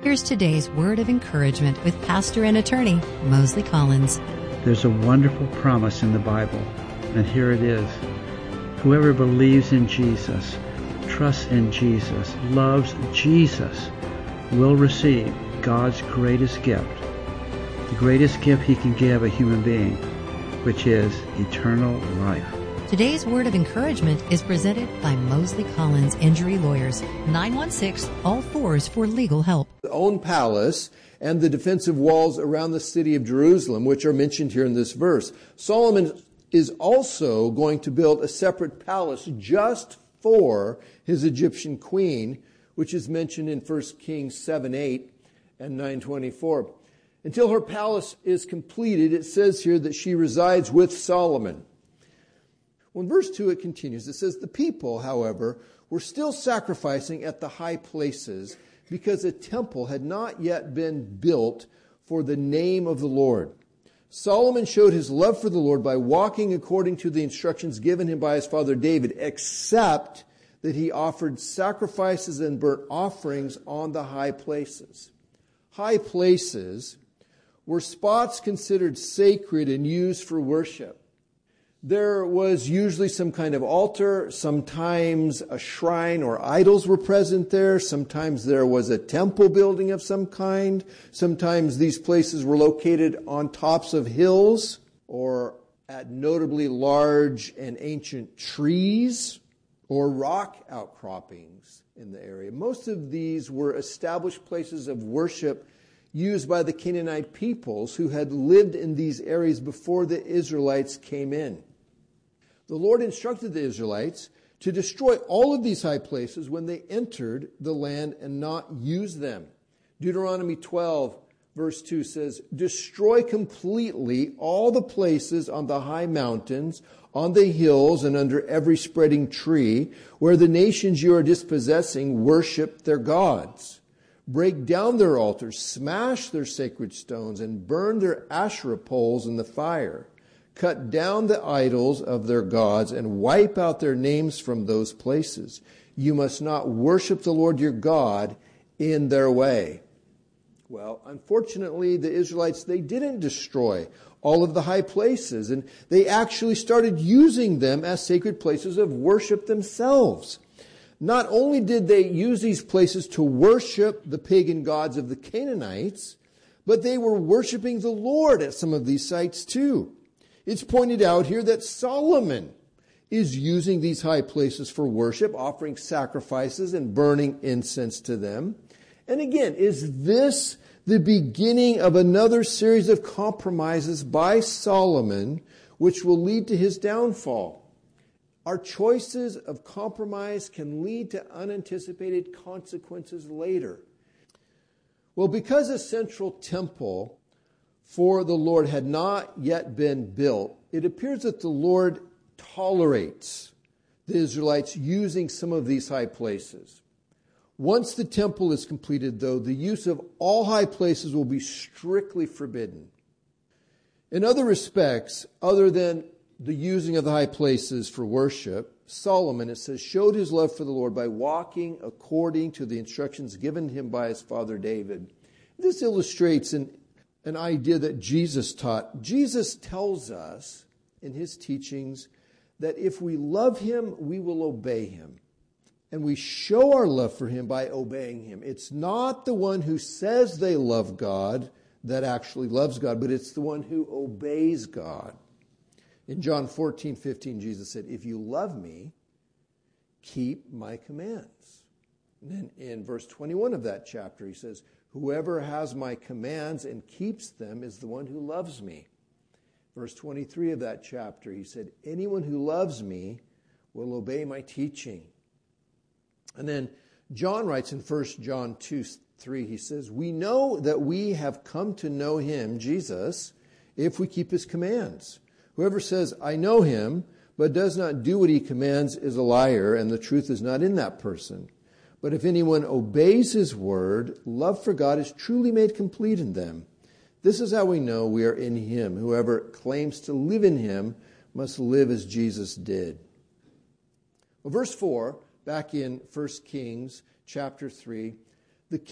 Here's today's word of encouragement with pastor and attorney Mosley Collins. There's a wonderful promise in the Bible, and here it is. Whoever believes in Jesus, trusts in Jesus, loves Jesus, will receive God's greatest gift, the greatest gift He can give a human being, which is eternal life. Today's word of encouragement is presented by Mosley Collins Injury Lawyers, 916-ALL-4s for legal help. The own palace and the defensive walls around the city of Jerusalem, which are mentioned here in this verse. Solomon is also going to build a separate palace just for his Egyptian queen, which is mentioned in 1 Kings 7:8 and 9:24. Until her palace is completed, it says here that she resides with Solomon. Well, in verse 2 it continues. It says, the people, however, were still sacrificing at the high places because a temple had not yet been built for the name of the Lord. Solomon showed his love for the Lord by walking according to the instructions given him by his father David, except that he offered sacrifices and burnt offerings on the high places. High places were spots considered sacred and used for worship. There was usually some kind of altar, sometimes a shrine or idols were present there, sometimes there was a temple building of some kind, sometimes these places were located on tops of hills or at notably large and ancient trees or rock outcroppings in the area. Most of these were established places of worship used by the Canaanite peoples who had lived in these areas before the Israelites came in. The Lord instructed the Israelites to destroy all of these high places when they entered the land and not use them. Deuteronomy 12, verse 2 says, destroy completely all the places on the high mountains, on the hills, and under every spreading tree, where the nations you are dispossessing worship their gods. Break down their altars, smash their sacred stones, and burn their Asherah poles in the fire. Cut down the idols of their gods and wipe out their names from those places. You must not worship the Lord your God in their way. Well, unfortunately, the Israelites, they didn't destroy all of the high places, and they actually started using them as sacred places of worship themselves. Not only did they use these places to worship the pagan gods of the Canaanites, but they were worshiping the Lord at some of these sites too. It's pointed out here that Solomon is using these high places for worship, offering sacrifices and burning incense to them. And again, is this the beginning of another series of compromises by Solomon, which will lead to his downfall? Our choices of compromise can lead to unanticipated consequences later. Well, because a central temple for the Lord had not yet been built, it appears that the Lord tolerates the Israelites using some of these high places. Once the temple is completed, though, the use of all high places will be strictly forbidden. In other respects, other than the using of the high places for worship, Solomon, it says, showed his love for the Lord by walking according to the instructions given him by his father David. This illustrates an idea that Jesus taught. Jesus tells us in his teachings that if we love him, we will obey him. And we show our love for him by obeying him. It's not the one who says they love God that actually loves God, but it's the one who obeys God. In John 14:15, Jesus said, if you love me, keep my commands. And then in verse 21 of that chapter, he says, whoever has my commands and keeps them is the one who loves me. Verse 23 of that chapter, he said, anyone who loves me will obey my teaching. And then John writes in 1 John 2:3, he says, we know that we have come to know him, Jesus, if we keep his commands. Whoever says, I know him, but does not do what he commands is a liar, and the truth is not in that person. But if anyone obeys his word, love for God is truly made complete in them. This is how we know we are in him. Whoever claims to live in him must live as Jesus did. Well, verse 4, back in 1 Kings chapter 3,